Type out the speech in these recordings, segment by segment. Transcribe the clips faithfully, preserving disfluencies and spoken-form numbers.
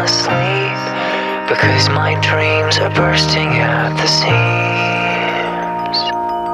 asleep, because my dreams are bursting at the seams.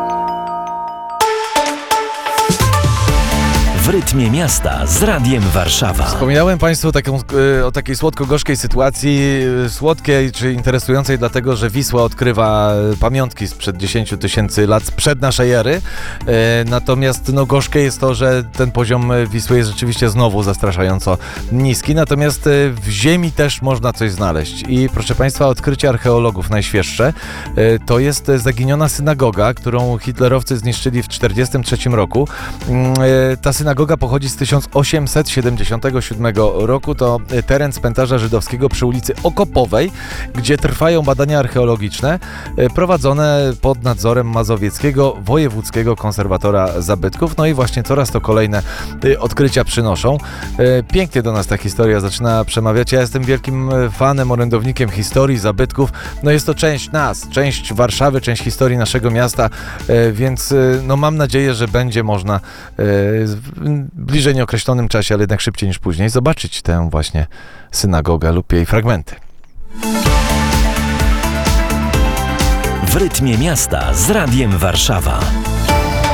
W rytmie miasta z Radiem Warszawa. Wspominałem Państwu taką, o takiej słodko-gorzkiej sytuacji, słodkiej czy interesującej dlatego, że Wisła odkrywa pamiątki sprzed dziesięciu tysięcy lat, sprzed naszej ery. Natomiast no, gorzkie jest to, że ten poziom Wisły jest rzeczywiście znowu zastraszająco niski. Natomiast w ziemi też można coś znaleźć. I proszę Państwa, odkrycie archeologów najświeższe to jest zaginiona synagoga, którą hitlerowcy zniszczyli w tysiąc dziewięćset czterdziestym trzecim roku. Ta synagoga pochodzi z tysiąc osiemset siedemdziesiątego siódmego roku. To teren cmentarza żydowskiego przy ulicy Okopowej, gdzie trwają badania archeologiczne prowadzone pod nadzorem mazowieckiego wojewódzkiego konserwatora zabytków. No i właśnie coraz to kolejne odkrycia przynoszą. Pięknie do nas ta historia zaczyna przemawiać. Ja jestem wielkim fanem, orędownikiem historii, zabytków. No jest to część nas, część Warszawy, część historii naszego miasta, więc no mam nadzieję, że będzie można w bliżej nieokreślonym czasie, ale jednak szybciej niż później, zobaczyć tę właśnie synagogę lub jej fragmenty. W rytmie miasta z Radiem Warszawa.